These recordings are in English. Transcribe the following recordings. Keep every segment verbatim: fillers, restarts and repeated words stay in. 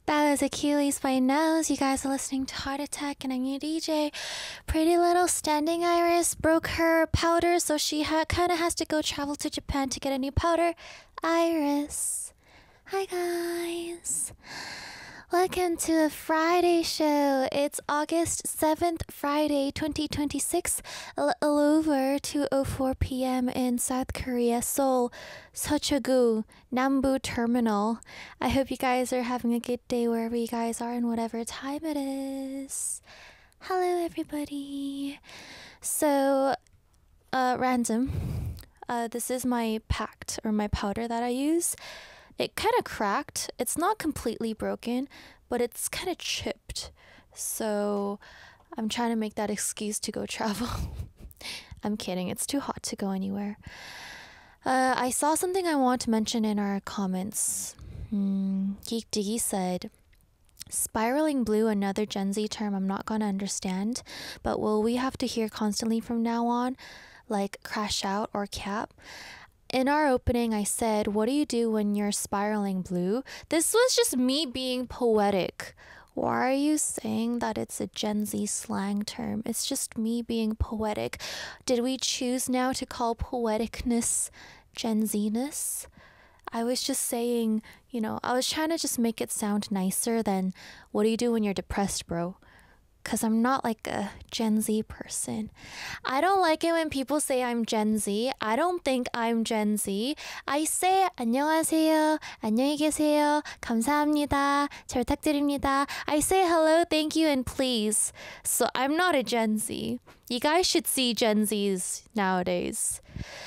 That was Achilles by Nose. You guys are listening to Heart Attack, and I'm your D J. Pretty little Standing Iris broke her powder, so she ha- kind of has to go travel to Japan to get a new powder. Iris. Hi, guys. Welcome to a Friday show. It's August seventh, Friday, twenty twenty-six, a little over two oh four p.m. in South Korea, Seoul, Seocheogu, Nambu Terminal. I hope you guys are having a good day wherever you guys are and whatever time it is. Hello, everybody. So, uh, random. Uh, this is my pact, or my powder that I use. It kind of cracked. It's not completely broken, but it's kind of chipped. So I'm trying to make that excuse to go travel. I'm kidding. It's too hot to go anywhere. Uh, I saw something I want to mention in our comments. Hmm, Geek Diggy said, spiraling blue, another Gen Z term I'm not going to understand, but will we have to hear constantly from now on, like crash out or cap? In our opening, I said, what do you do when you're spiraling blue? This was just me being poetic. Why are you saying that it's a Gen Z slang term? It's just me being poetic. Did we choose now to call poeticness Gen Z-ness? I was just saying, you know, I was trying to just make it sound nicer than, what do you do when you're depressed, bro? Because I'm not like a Gen Z person. I don't like it when people say I'm Gen Z. I don't think I'm Gen Z. I say 안녕하세요, 안녕히 계세요, 감사합니다, 잘 부탁드립니다. I say hello, thank you, and please. So I'm not a Gen Z. You guys should see Gen Zs nowadays.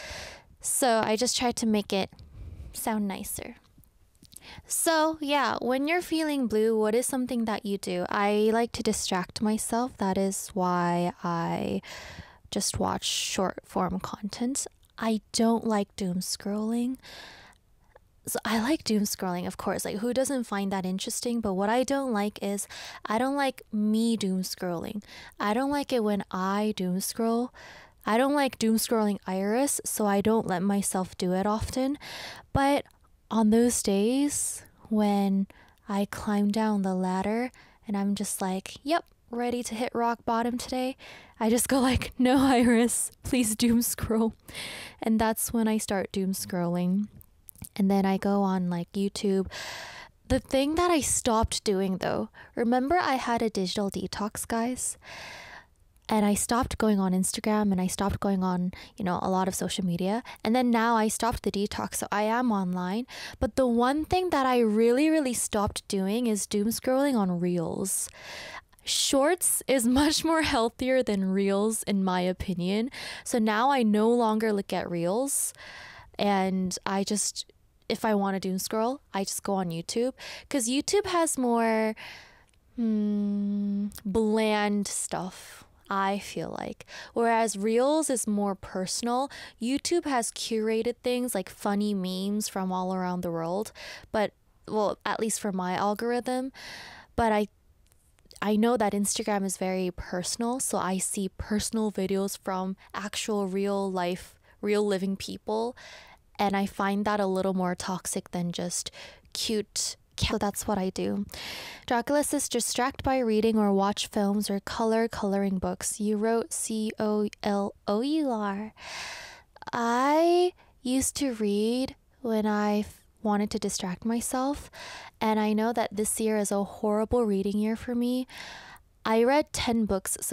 So I just tried to make it sound nicer. So yeah, when you're feeling blue, what is something that you do? I like to distract myself. That is why I just watch short form content. I don't like doom scrolling. So I like doom scrolling, of course. Like, who doesn't find that interesting? But what I don't like is I don't like me doom scrolling. I don't like it when I doom scroll. I don't like doom scrolling Iris, so I don't let myself do it often. But on those days when I climb down the ladder and I'm just like, yep, ready to hit rock bottom today, I just go like, no, Iris, please doom scroll. And that's when I start doom scrolling. And then I go on like YouTube. The thing that I stopped doing though, remember I had a digital detox, guys? And I stopped going on Instagram and I stopped going on, you know, a lot of social media. And then now I stopped the detox, so I am online. But the one thing that I really, really stopped doing is doom scrolling on Reels. Shorts is much more healthier than Reels, in my opinion. So now I no longer look at Reels. And I just, if I want to doom scroll, I just go on YouTube. Because YouTube has more hmm, bland stuff, I feel like. Whereas Reels is more personal. YouTube has curated things like funny memes from all around the world, but well, at least for my algorithm. But I I know that Instagram is very personal, so I see personal videos from actual real life, real living people, and I find that a little more toxic than just cute. So that's what I do. Dracula says, distract by reading or watch films or color coloring books. You wrote C O L O U R. I used to read when I wanted to distract myself, and I know that this year is a horrible reading year for me. I read ten books so